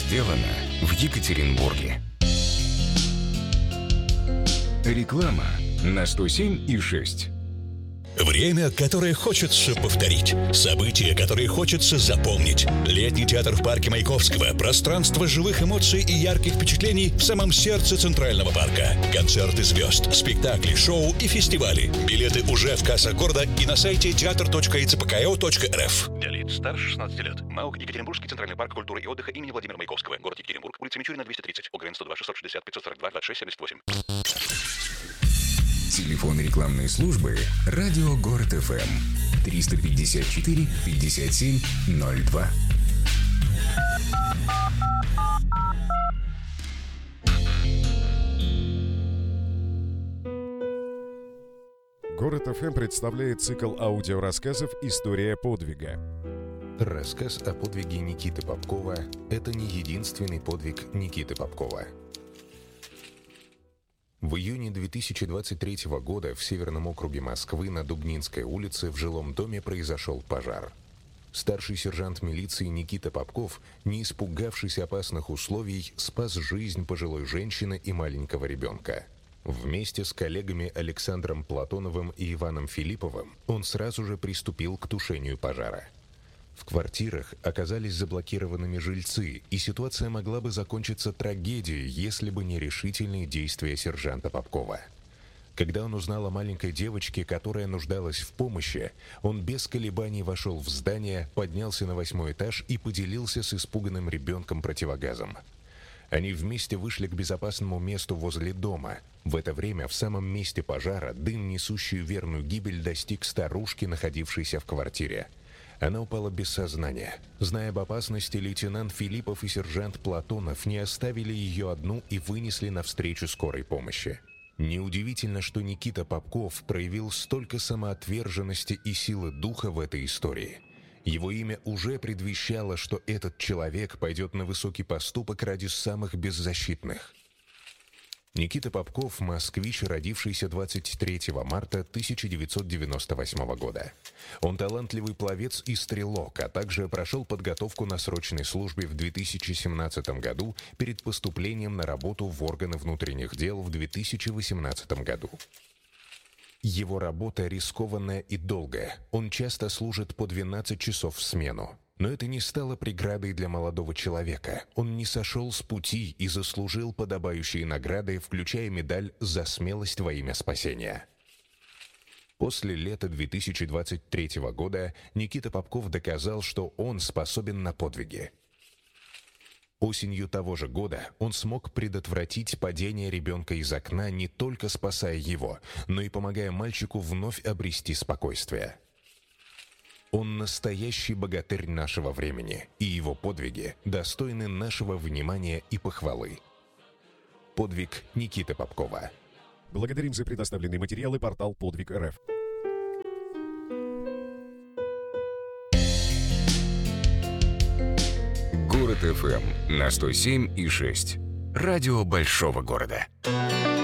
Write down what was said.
сделано в Екатеринбурге. Реклама на 107,6. Время, которое хочется повторить. События, которые хочется запомнить. Летний театр в парке Маяковского. Пространство живых эмоций и ярких впечатлений в самом сердце Центрального парка. Концерты звезд, спектакли, шоу и фестивали. Билеты уже в кассах города и на сайте teatr.icpko.rf. Для лиц старше 16 лет. МАУК Екатеринбургский центральный парк культуры и отдыха имени Владимира Маяковского. Город Екатеринбург. Улица Мичурина, 230. ОГРН 102 660 542 26 78. Телефон рекламной службы «Радио Город ФМ» 354 57 02. Город ФМ представляет цикл аудиорассказов «История подвига». Рассказ о подвиге Никиты Попкова – это не единственный подвиг Никиты Попкова. В июне 2023 года в Северном округе Москвы на Дубнинской улице в жилом доме произошел пожар. Старший сержант милиции Никита Попков, не испугавшись опасных условий, спас жизнь пожилой женщины и маленького ребенка. Вместе с коллегами Александром Платоновым и Иваном Филипповым он сразу же приступил к тушению пожара. В квартирах оказались заблокированными жильцы, и ситуация могла бы закончиться трагедией, если бы не решительные действия сержанта Попкова. Когда он узнал о маленькой девочке, которая нуждалась в помощи, он без колебаний вошел в здание, поднялся на 8-й этаж и поделился с испуганным ребенком противогазом. Они вместе вышли к безопасному месту возле дома. В это время в самом месте пожара дым, несущий верную гибель, достиг старушки, находившейся в квартире. Она упала без сознания. Зная об опасности, лейтенант Филиппов и сержант Платонов не оставили ее одну и вынесли навстречу скорой помощи. Неудивительно, что Никита Попков проявил столько самоотверженности и силы духа в этой истории. Его имя уже предвещало, что этот человек пойдет на высокий поступок ради самых беззащитных. Никита Попков – москвич, родившийся 23 марта 1998 года. Он талантливый пловец и стрелок, а также прошел подготовку на срочной службе в 2017 году перед поступлением на работу в органы внутренних дел в 2018 году. Его работа рискованная и долгая. Он часто служит по 12 часов в смену. Но это не стало преградой для молодого человека. Он не сошел с пути и заслужил подобающие награды, включая медаль «За смелость во имя спасения». После лета 2023 года Никита Попков доказал, что он способен на подвиги. Осенью того же года он смог предотвратить падение ребенка из окна, не только спасая его, но и помогая мальчику вновь обрести спокойствие. Он настоящий богатырь нашего времени, и его подвиги достойны нашего внимания и похвалы. Подвиг Никиты Попкова. Благодарим за предоставленные материалы портал Подвиг РФ. Город ФМ на 107,6. Радио большого города.